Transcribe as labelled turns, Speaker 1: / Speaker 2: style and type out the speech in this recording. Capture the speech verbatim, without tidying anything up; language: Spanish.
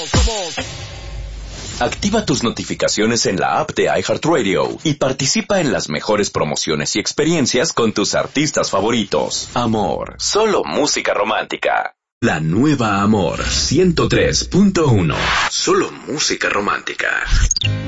Speaker 1: Activa tus notificaciones en la app de iHeartRadio y participa en las mejores promociones y experiencias con tus artistas favoritos. Amor, solo música romántica. La nueva Amor ciento tres punto uno. Solo música romántica.